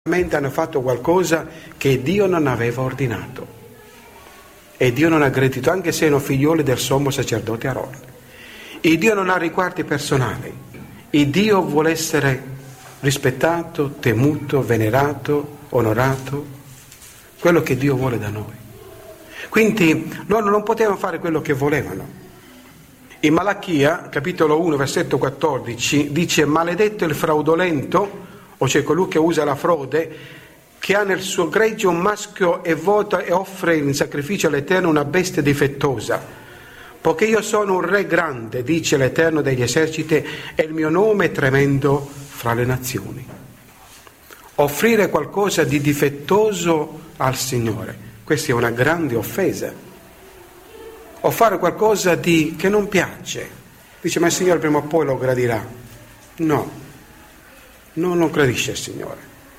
hanno fatto qualcosa che Dio non aveva ordinato e Dio non ha gradito, anche se erano figlioli del sommo sacerdote Aronne. Il Dio non ha riguardi personali, il Dio vuole essere rispettato, temuto, venerato, onorato, quello che Dio vuole da noi. Quindi loro non potevano fare quello che volevano. In Malachia, capitolo 1, versetto 14, dice: maledetto il fraudolento, o c'è colui che usa la frode, che ha nel suo gregge un maschio e vota e offre in sacrificio all'Eterno una bestia difettosa. Poiché io sono un re grande, dice l'Eterno degli eserciti, e il mio nome è tremendo fra le nazioni. Offrire qualcosa di difettoso al Signore, questa è una grande offesa. O fare qualcosa che non piace. Dice: ma il Signore prima o poi lo gradirà. No. Non lo gradisce il Signore.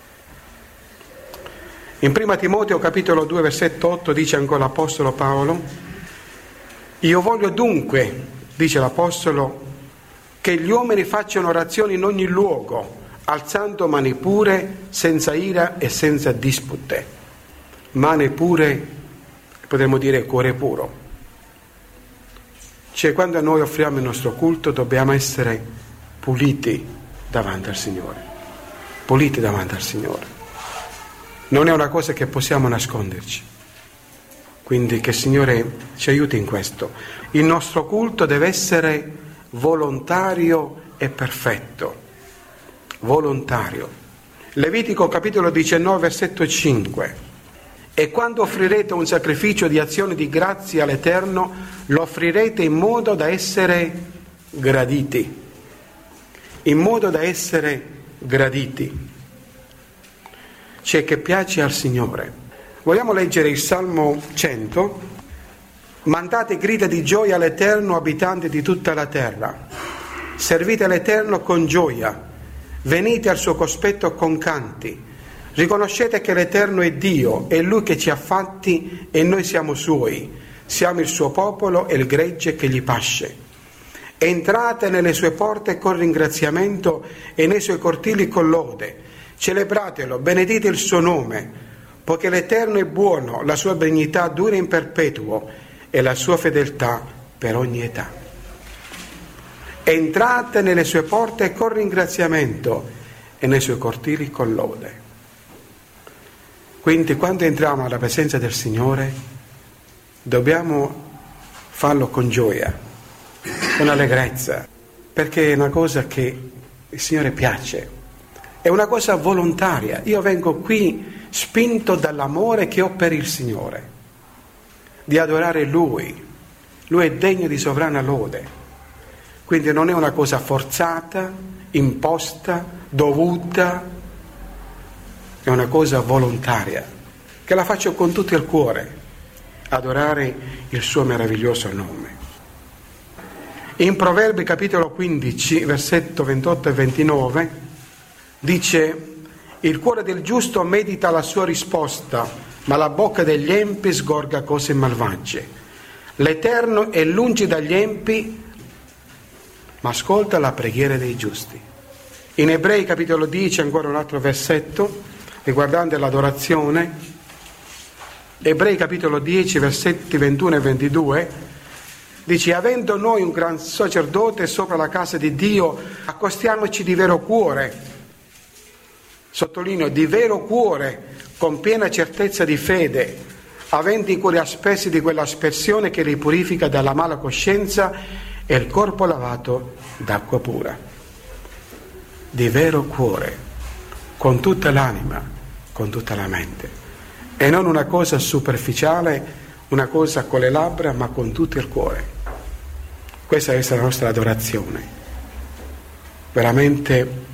In 1 Timoteo capitolo 2 versetto 8 dice ancora l'Apostolo Paolo: io voglio dunque, dice l'Apostolo, che gli uomini facciano orazioni in ogni luogo, alzando mani pure, senza ira e senza dispute. Mani pure, potremmo dire cuore puro. Cioè, quando noi offriamo il nostro culto dobbiamo essere puliti davanti al Signore, puliti davanti al Signore. Non è una cosa che possiamo nasconderci. Quindi che il Signore ci aiuti in questo. Il nostro culto deve essere volontario e perfetto. Volontario. Levitico capitolo 19 versetto 5. E quando offrirete un sacrificio di azione di grazia all'Eterno, lo offrirete in modo da essere graditi. In modo da essere graditi, cioè che piace al Signore. Vogliamo leggere il Salmo 100? Mandate grida di gioia all'Eterno, abitanti di tutta la terra. Servite l'Eterno con gioia, venite al suo cospetto con canti. Riconoscete che l'Eterno è Dio, è Lui che ci ha fatti e noi siamo Suoi. Siamo il suo popolo e il gregge che gli pasce. Entrate nelle sue porte con ringraziamento e nei suoi cortili con lode. Celebratelo, benedite il suo nome, poiché l'Eterno è buono, la sua benignità dura in perpetuo e la sua fedeltà per ogni età. Entrate nelle sue porte con ringraziamento e nei suoi cortili con lode. Quindi quando entriamo alla presenza del Signore dobbiamo farlo con gioia, con allegrezza, perché è una cosa che il Signore piace, è una cosa volontaria. Io vengo qui spinto dall'amore che ho per il Signore, di adorare Lui. Lui è degno di sovrana lode, quindi non è una cosa forzata, imposta, dovuta, è una cosa volontaria, che la faccio con tutto il cuore, adorare il suo meraviglioso nome. In Proverbi capitolo 15, versetto 28 e 29, dice: il cuore del giusto medita la sua risposta, ma la bocca degli empi sgorga cose malvagie. L'Eterno è lungi dagli empi, ma ascolta la preghiera dei giusti. In Ebrei capitolo 10, ancora un altro versetto, riguardante l'adorazione. Ebrei capitolo 10, versetti 21 e 22, dice: avendo noi un gran sacerdote sopra la casa di Dio, accostiamoci di vero cuore, sottolineo di vero cuore, con piena certezza di fede, avendo i cuori aspersi di quell'aspersione che li purifica dalla mala coscienza e il corpo lavato d'acqua pura. Di vero cuore, con tutta l'anima, con tutta la mente, e non una cosa superficiale, una cosa con le labbra, ma con tutto il cuore. Questa è la nostra adorazione, veramente.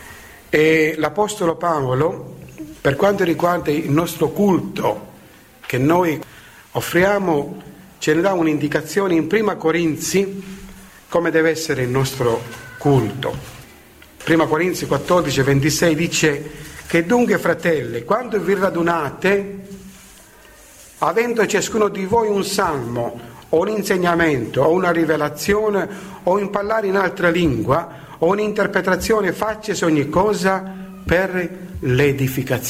E l'Apostolo Paolo, per quanto riguarda il nostro culto che noi offriamo, ce ne dà un'indicazione in 1 Corinzi come deve essere il nostro culto. 1 Corinzi 14, 26 dice: che dunque, fratelli, quando vi radunate, avendo ciascuno di voi un salmo o un insegnamento o una rivelazione o un parlare in altra lingua o un'interpretazione, faccesi ogni cosa per l'edificazione.